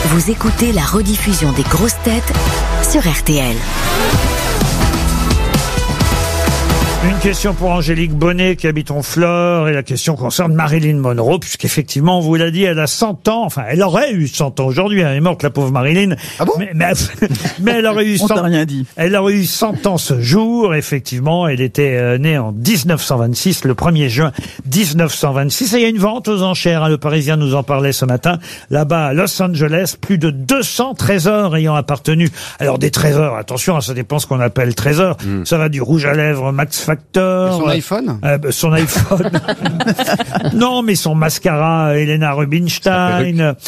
Vous écoutez la rediffusion des grosses têtes sur RTL. Une question pour Angélique Bonnet qui habite Honfleur, et la question concerne Marilyn Monroe, puisqu'effectivement, on vous l'a dit, elle a 100 ans, enfin, elle aurait eu 100 ans aujourd'hui, elle est morte, la pauvre Marilyn. Ah bon? Mais elle aurait eu 100 On t'a rien dit. Elle aurait eu 100 ans ce jour, effectivement, elle était née en 1926, le 1er juin 1926, et il y a une vente aux enchères, hein, le Parisien nous en parlait ce matin, là-bas à Los Angeles, plus de 200 trésors ayant appartenu. Alors des trésors, attention, ça dépend ce qu'on appelle trésor, ça va du rouge à lèvres Max Factor. Son iPhone Son iPhone. Non, mais son mascara Helena Rubinstein.